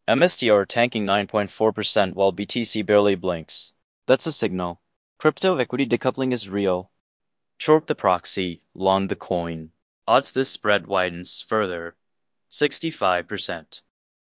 MSTR tanking 9.4% while BTC barely blinks. That's a signal. Crypto equity decoupling is real. Short the proxy, long the coin. Odds this spread widens further. 65%.